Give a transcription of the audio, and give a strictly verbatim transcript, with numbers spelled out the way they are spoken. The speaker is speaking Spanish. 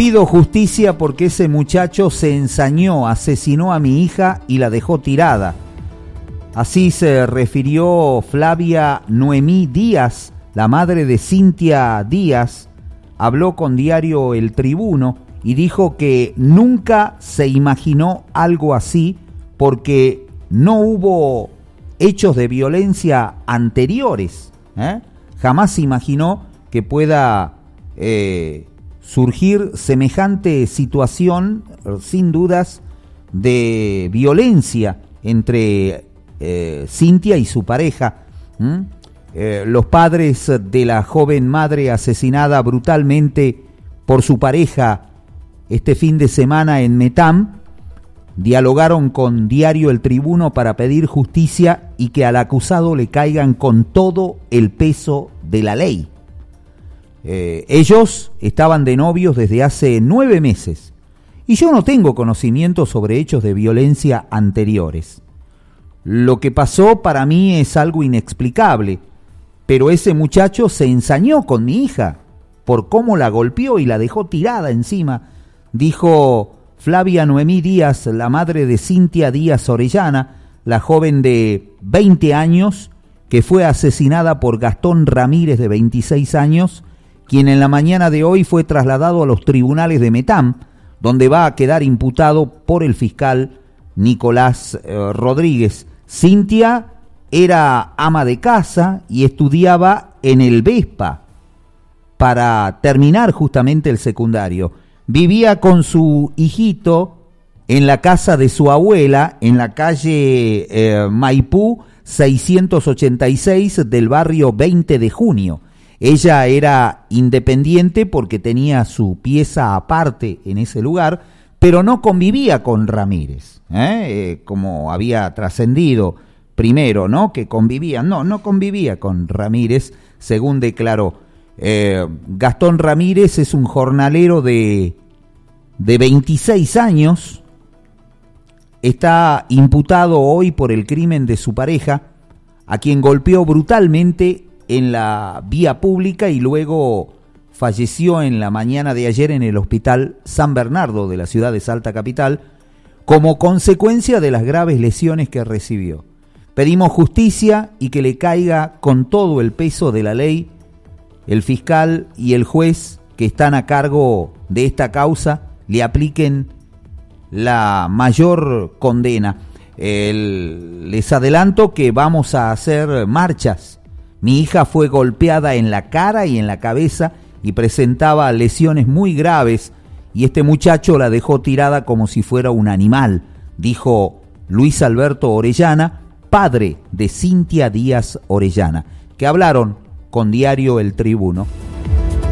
Pido justicia porque ese muchacho se ensañó, asesinó a mi hija y la dejó tirada. Así se refirió Flavia Noemí Díaz, la madre de Cintia Díaz. Habló con diario El Tribuno y dijo que nunca se imaginó algo así porque no hubo hechos de violencia anteriores. ¿eh? Jamás se imaginó que pueda eh, surgir semejante situación, sin dudas, de violencia entre eh, Cintia y su pareja. ¿Mm? Eh, los padres de la joven madre asesinada brutalmente por su pareja este fin de semana en Metam dialogaron con diario El Tribuno para pedir justicia y que al acusado le caigan con todo el peso de la ley. Eh, ellos estaban de novios desde hace nueve meses y yo no tengo conocimiento sobre hechos de violencia anteriores. Lo que pasó para mí es algo inexplicable, pero ese muchacho se ensañó con mi hija por cómo la golpeó y la dejó tirada encima, dijo Flavia Noemí Díaz, la madre de Cintia Díaz Orellana, la joven de veinte años que fue asesinada por Gastón Ramírez, de veintiséis años, quien en la mañana de hoy fue trasladado a los tribunales de Metam, donde va a quedar imputado por el fiscal Nicolás eh, Rodríguez. Cintia era ama de casa y estudiaba en el Vespa para terminar justamente el secundario. Vivía con su hijito en la casa de su abuela en la calle eh, Maipú seiscientos ochenta y seis del barrio veinte de junio. Ella era independiente porque tenía su pieza aparte en ese lugar, pero no convivía con Ramírez, ¿eh? Eh, como había trascendido primero, ¿no? Que convivían. No, no convivía con Ramírez, según declaró. Eh, Gastón Ramírez es un jornalero de, de veintiséis años, está imputado hoy por el crimen de su pareja, a quien golpeó brutalmente en la vía pública y luego falleció en la mañana de ayer en el Hospital San Bernardo de la ciudad de Salta Capital, como consecuencia de las graves lesiones que recibió. Pedimos justicia y que le caiga con todo el peso de la ley el fiscal y el juez que están a cargo de esta causa, le apliquen la mayor condena. El, les adelanto que vamos a hacer marchas. Mi hija fue golpeada en la cara y en la cabeza y presentaba lesiones muy graves y este muchacho la dejó tirada como si fuera un animal, dijo Luis Alberto Orellana, padre de Cintia Díaz Orellana, que hablaron con diario El Tribuno.